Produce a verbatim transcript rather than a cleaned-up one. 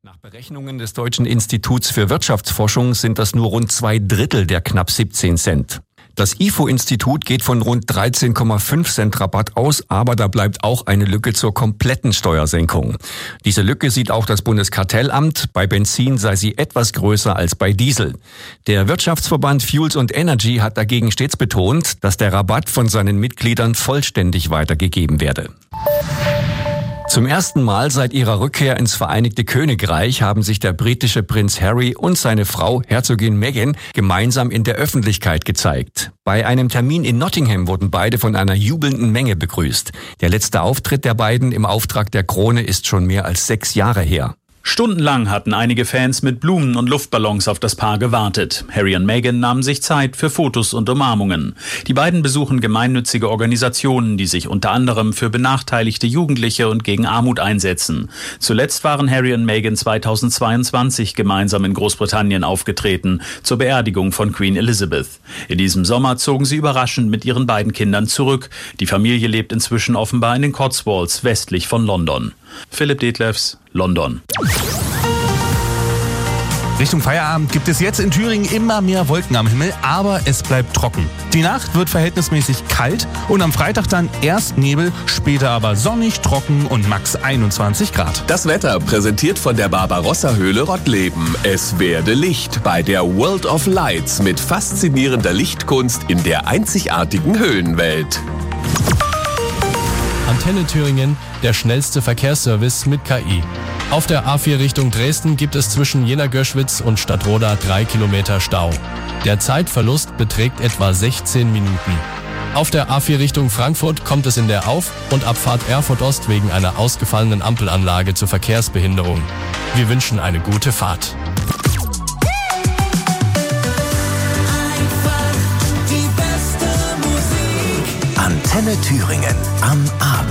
Nach Berechnungen des Deutschen Instituts für Wirtschaftsforschung sind das nur rund zwei Drittel der knapp siebzehn Cent. Das I F O-Institut geht von rund dreizehn Komma fünf Cent Rabatt aus, aber da bleibt auch eine Lücke zur kompletten Steuersenkung. Diese Lücke sieht auch das Bundeskartellamt. Bei Benzin sei sie etwas größer als bei Diesel. Der Wirtschaftsverband Fuels and Energy hat dagegen stets betont, dass der Rabatt von seinen Mitgliedern vollständig weitergegeben werde. Zum ersten Mal seit ihrer Rückkehr ins Vereinigte Königreich haben sich der britische Prinz Harry und seine Frau Herzogin Meghan gemeinsam in der Öffentlichkeit gezeigt. Bei einem Termin in Nottingham wurden beide von einer jubelnden Menge begrüßt. Der letzte Auftritt der beiden im Auftrag der Krone ist schon mehr als sechs Jahre her. Stundenlang hatten einige Fans mit Blumen und Luftballons auf das Paar gewartet. Harry und Meghan nahmen sich Zeit für Fotos und Umarmungen. Die beiden besuchen gemeinnützige Organisationen, die sich unter anderem für benachteiligte Jugendliche und gegen Armut einsetzen. Zuletzt waren Harry und Meghan zweitausendzweiundzwanzig gemeinsam in Großbritannien aufgetreten, zur Beerdigung von Queen Elizabeth. In diesem Sommer zogen sie überraschend mit ihren beiden Kindern zurück. Die Familie lebt inzwischen offenbar in den Cotswolds westlich von London. Philipp Detlefs, London. Richtung Feierabend gibt es jetzt in Thüringen immer mehr Wolken am Himmel, aber es bleibt trocken. Die Nacht wird verhältnismäßig kalt und am Freitag dann erst Nebel, später aber sonnig, trocken und max einundzwanzig Grad. Das Wetter präsentiert von der Barbarossa-Höhle Rottleben. Es werde Licht bei der World of Lights mit faszinierender Lichtkunst in der einzigartigen Höhlenwelt. Antenne Thüringen, der schnellste Verkehrsservice mit K I. Auf der A vier Richtung Dresden gibt es zwischen Jena-Göschwitz und Stadtroda drei Kilometer Stau. Der Zeitverlust beträgt etwa sechzehn Minuten. Auf der A vier Richtung Frankfurt kommt es in der Auf- und Abfahrt Erfurt Ost wegen einer ausgefallenen Ampelanlage zur Verkehrsbehinderung. Wir wünschen eine gute Fahrt. Antenne Thüringen am Abend.